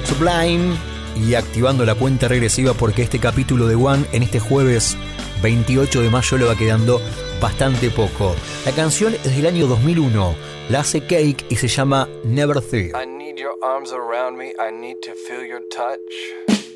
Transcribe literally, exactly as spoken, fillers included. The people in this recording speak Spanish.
Sublime y activando la cuenta regresiva porque este capítulo de One en este jueves veintiocho de mayo le va quedando bastante poco. La canción es del año dos mil uno, la hace Cake y se llama Never Fear. I need your arms around me, I need to feel your touch.